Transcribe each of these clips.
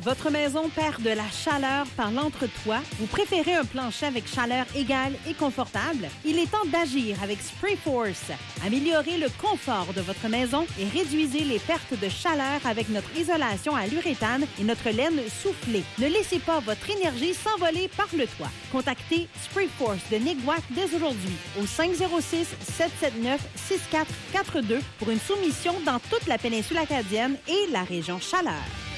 Votre maison perd de la chaleur par l'entretoit? Vous préférez un plancher avec chaleur égale et confortable? Il est temps d'agir avec Sprayforce. Améliorez le confort de votre maison et réduisez les pertes de chaleur avec notre isolation à l'uréthane et notre laine soufflée. Ne laissez pas votre énergie s'envoler par le toit. Contactez Sprayforce de Niguac dès aujourd'hui au 506-779-6442 pour une soumission dans toute la péninsule acadienne et la région Chaleur.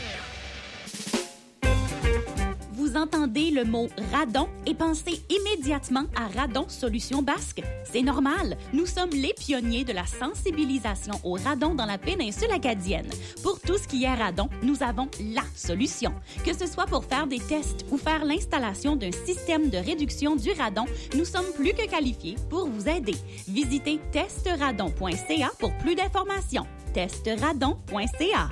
Vous entendez le mot radon et pensez immédiatement à Radon Solutions Basques. C'est normal, nous sommes les pionniers de la sensibilisation au radon dans la péninsule acadienne. Pour tout ce qui est radon, nous avons la solution. Que ce soit pour faire des tests ou faire l'installation d'un système de réduction du radon, nous sommes plus que qualifiés pour vous aider. Visitez testradon.ca pour plus d'informations. testradon.ca.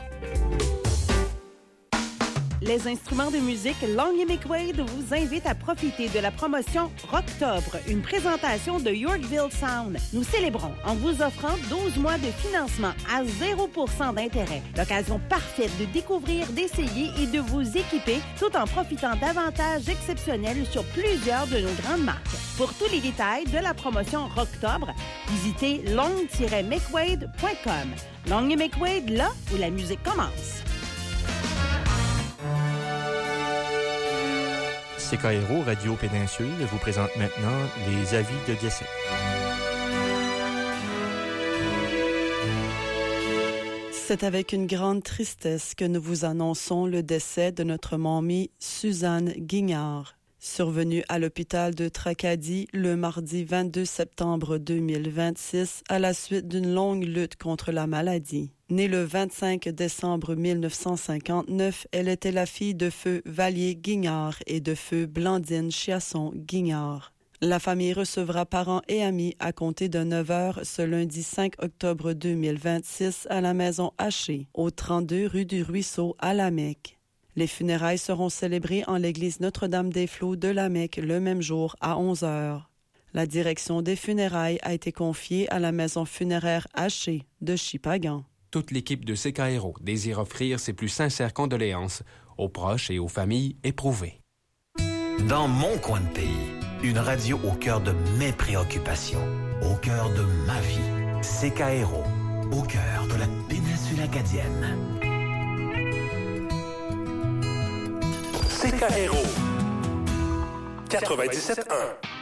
Les instruments de musique Long & McQuaid vous invitent à profiter de la promotion Rocktobre, une présentation de Yorkville Sound. Nous célébrons en vous offrant 12 mois de financement à 0% d'intérêt. L'occasion parfaite de découvrir, d'essayer et de vous équiper tout en profitant d'avantages exceptionnels sur plusieurs de nos grandes marques. Pour tous les détails de la promotion Rocktobre, visitez long-mcquaid.com. Long & McQuaid, là où la musique commence. CKRO Radio Péninsule vous présente maintenant les avis de décès. C'est avec une grande tristesse que nous vous annonçons le décès de notre mamie Suzanne Guignard, survenue à l'hôpital de Tracadie le mardi 22 septembre 2026 à la suite d'une longue lutte contre la maladie. Née le 25 décembre 1959, elle était la fille de feu Vallier Guignard et de feu Blandine Chiasson Guignard. La famille recevra parents et amis à compter de 9 heures ce lundi 5 octobre 2026 à la maison Haché, au 32 rue du Ruisseau à Lamec. Les funérailles seront célébrées en l'église Notre-Dame-des-Flots de Lamec le même jour à 11 heures. La direction des funérailles a été confiée à la maison funéraire Haché de Chipagan. Toute l'équipe de CKRO désire offrir ses plus sincères condoléances aux proches et aux familles éprouvées. Dans mon coin de pays, une radio au cœur de mes préoccupations, au cœur de ma vie. CKRO, au cœur de la péninsule acadienne. CKRO 97.1